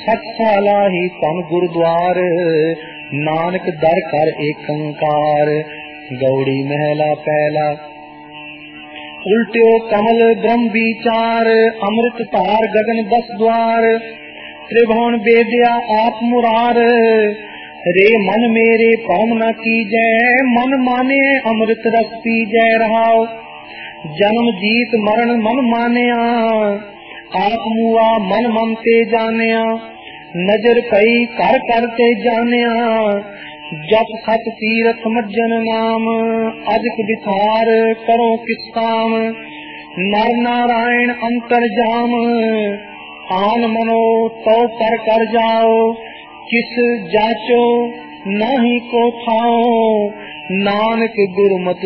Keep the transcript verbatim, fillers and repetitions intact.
सत साला ही तन गुरुद्वार, नानक दर कर एक अंकार। गौड़ी महला पहला। उल्ट्यो कमल ब्रह्म विचार, अमृत तार गगन दस द्वार। त्रिभुवन बेदिया आप मुरार, रे मन मेरे पौम न कीजै। मन माने अमृत रस पीजै रहाओ। जन्म जीत मरण मन मानिया, आप मुआ मन मन ते जानिया। नजर पई कर कर ते जानिया, जप सत तीरथ मज्जन नाम। अधिक विचार करो किस काम, नर नारायण अंतर जाम। आन मनो तो कर कर जाओ, किस जाचो नाही को थाओ। नानक गुरमत